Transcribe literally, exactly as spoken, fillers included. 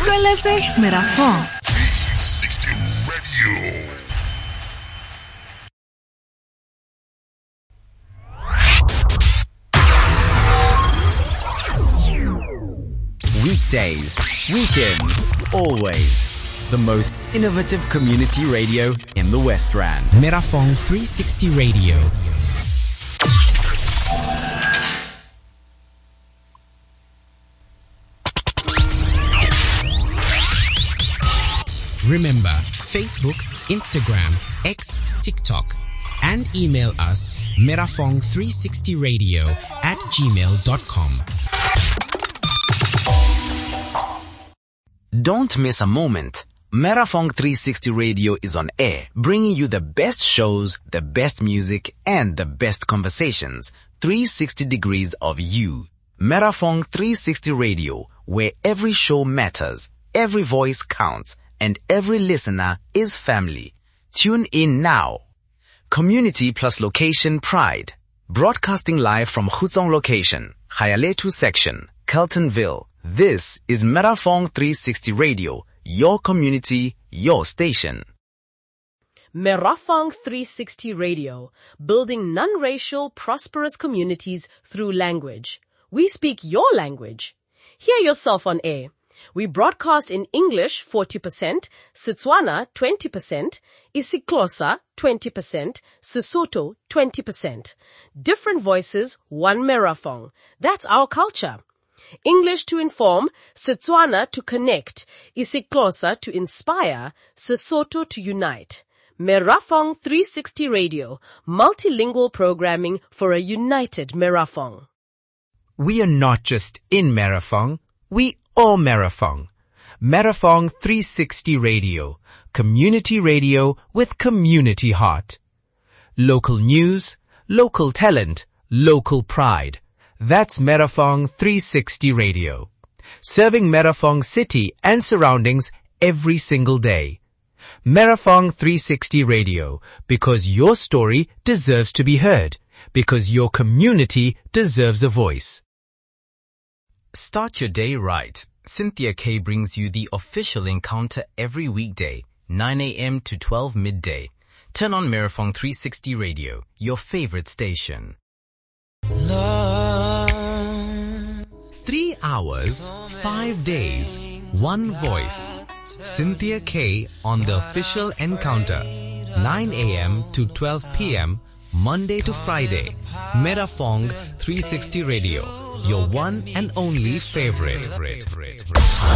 Utlweletse Merafong three sixty Radio. Weekdays, weekends, always. The most innovative community radio in the West Rand. Merafong three sixty Radio. Remember, Facebook, Instagram, X, TikTok, and email us merafong three sixty radio at gmail dot com. Don't miss a moment. Merafong three sixty Radio is on air, bringing you the best shows, the best music, and the best conversations. three sixty degrees of you. Merafong three sixty Radio, where every show matters, every voice counts, and every listener is family. Tune in now. Community plus location pride. Broadcasting live from Khutsong location, Khayaletu section, Keltonville. This is Merafong three sixty Radio, your community, your station. Merafong three sixty Radio, building non-racial, prosperous communities through language. We speak your language. Hear yourself on air. We broadcast in English forty percent, Setswana twenty percent, isiXhosa twenty percent, Sesotho twenty percent. Different voices, one Merafong. That's our culture. English to inform, Setswana to connect, isiXhosa to inspire, Sesotho to unite. Merafong three sixty Radio, multilingual programming for a united Merafong. We are not just in Merafong, we are Merafong. Merafong three sixty Radio, community radio with community heart. Local news, local talent, local pride. That's Merafong three sixty Radio. Serving Merafong city and surroundings every single day. Merafong three sixty Radio, because your story deserves to be heard, because your community deserves a voice. Start your day right. Cynthia K brings you the official encounter every weekday, nine a.m. to twelve midday. Turn on Merafong three sixty Radio, your favorite station. Three hours, five days, one voice. Cynthia K on the official encounter, nine a.m. to twelve p.m. Monday to Friday. Merafong three sixty Radio, your one and only favorite.